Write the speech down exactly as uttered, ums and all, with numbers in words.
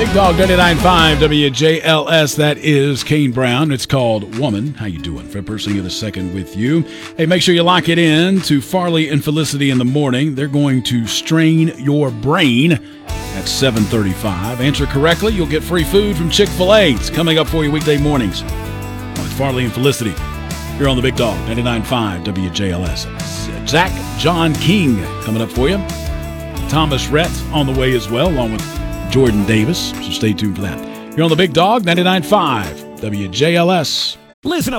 Big Dog ninety-nine point five W J L S. That is Kane Brown. It's called Woman. How you doing? Fred Persinger the second with you. Hey, make sure you lock it in to Farley and Felicity in the morning. They're going to strain your brain at seven thirty-five. Answer correctly, you'll get free food from Chick-fil-A. It's coming up for you weekday mornings with Farley and Felicity. You're on the Big Dog ninety-nine point five W J L S. Zach John King coming up for you. Thomas Rhett on the way as well, along with Jordan Davis, so stay tuned for that. You're on the Big Dog ninety-nine point five W J L S. Listen up.